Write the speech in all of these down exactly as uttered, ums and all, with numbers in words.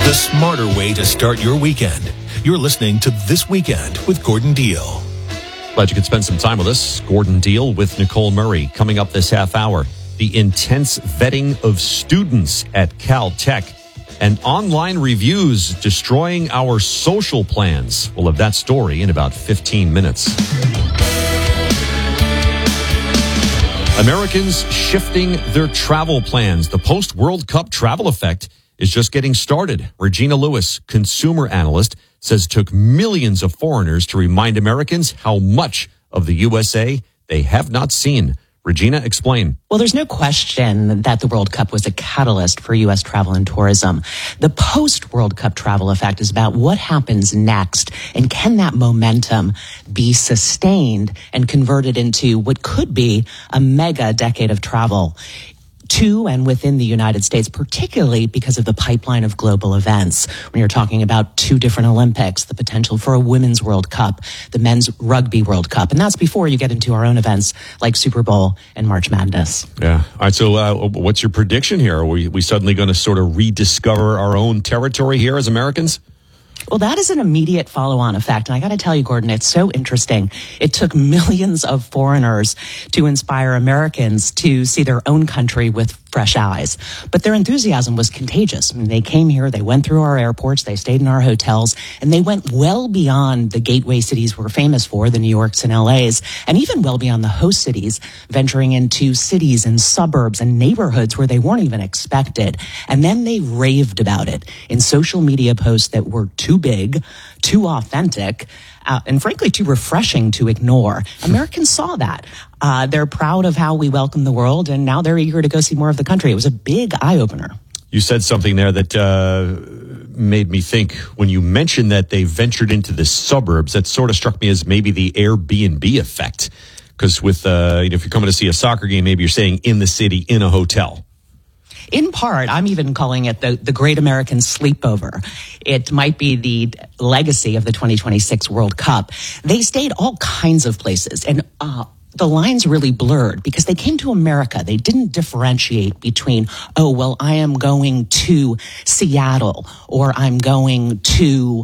The smarter way to start your weekend. You're listening to This Weekend with Gordon Deal. Glad you could spend some time with us. Gordon Deal with Nicole Murray. Coming up this half hour, the intense vetting of students at Caltech and online reviews destroying our social plans. We'll have that story in about fifteen minutes. Americans shifting their travel plans. The post-World Cup travel effect is just getting started. Regina Lewis, consumer analyst, says it took millions of foreigners to remind Americans how much of the U S A they have not seen. Regina, explain. Well, there's no question that the World Cup was a catalyst for U S travel and tourism. The post-World Cup travel effect is about what happens next, and can that momentum be sustained and converted into what could be a mega decade of travel to and within the United States, particularly because of the pipeline of global events. When you're talking about two different Olympics, the potential for a women's World Cup, the men's rugby World Cup, and that's before you get into our own events like Super Bowl and March Madness. Yeah. All right. So uh, what's your prediction here? Are we, we suddenly going to sort of rediscover our own territory here as Americans? Well, that is an immediate follow-on effect. And I got to tell you, Gordon, it's so interesting. It took millions of foreigners to inspire Americans to see their own country with fresh eyes. But their enthusiasm was contagious. I mean, they came here, they went through our airports, they stayed in our hotels, and they went well beyond the gateway cities we're famous for, the New Yorks and L A's, and even well beyond the host cities, venturing into cities and suburbs and neighborhoods where they weren't even expected. And then they raved about it in social media posts that were too big, too authentic, Uh, and frankly, too refreshing to ignore. Americans saw that. Uh, they're proud of how we welcome the world, and now they're eager to go see more of the country. It was a big eye-opener. You said something there that uh, made me think. When you mentioned that they ventured into the suburbs, that sort of struck me as maybe the Airbnb effect. Because with, uh, you know, if you're coming to see a soccer game, maybe you're staying in the city in a hotel. In part, I'm even calling it the, the Great American Sleepover. It might be the legacy of the twenty twenty-six World Cup. They stayed all kinds of places, and uh, the lines really blurred because they came to America. They didn't differentiate between, oh, well, I am going to Seattle, or I'm going to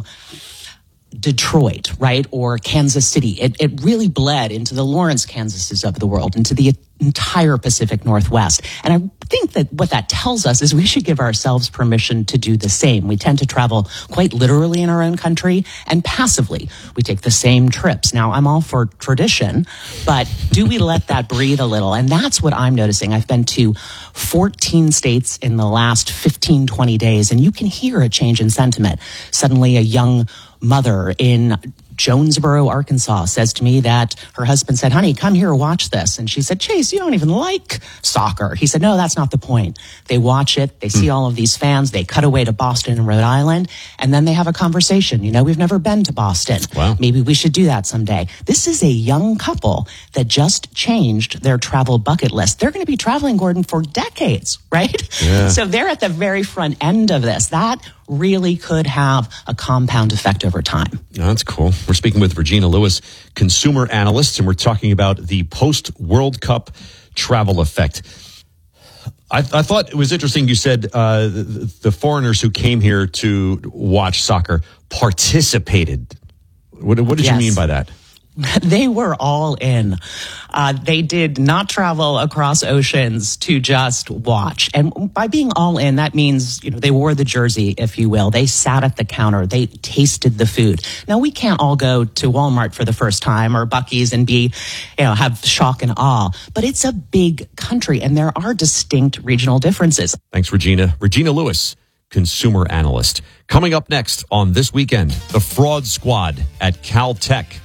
Detroit, right? Or Kansas City. It, it really bled into the Lawrence, Kansases of the world, into the entire Pacific Northwest. And I think that what that tells us is we should give ourselves permission to do the same. We tend to travel quite literally in our own country, and passively. We take the same trips. Now, I'm all for tradition, but do we let that breathe a little? And that's what I'm noticing. I've been to fourteen states in the last fifteen, twenty days, and you can hear a change in sentiment. Suddenly, a young mother in Jonesboro, Arkansas, says to me that her husband said, honey, come here, watch this. And she said, Chase, you don't even like soccer. He said, no, that's not the point. They watch it. They see all of these fans. They cut away to Boston and Rhode Island. And then they have a conversation. You know, we've never been to Boston. Wow. Maybe we should do that someday. This is a young couple that just changed their travel bucket list. They're going to be traveling, Gordon, for decades, right? Yeah. So they're at the very front end of this. That really could have a compound effect over time. Oh, that's cool. We're speaking with Regina Lewis, consumer analyst, and we're talking about the post-World Cup travel effect. I, I thought it was interesting you said uh, the, the foreigners who came here to watch soccer participated. What, what did Yes. you mean by that? They were all in. Uh, they did not travel across oceans to just watch. And by being all in, that means, you know, they wore the jersey, if you will. They sat at the counter. They tasted the food. Now, we can't all go to Walmart for the first time or Buc-ee's and be, you know, have shock and awe. But it's a big country, and there are distinct regional differences. Thanks, Regina. Regina Lewis, consumer analyst. Coming up next on This Weekend, the Fraud Squad at Caltech.